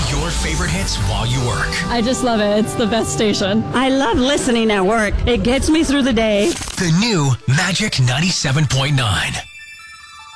Your favorite hits while you work. I just love it. It's the best station. I love listening at work. It gets me through the day. The new Magic 97.9.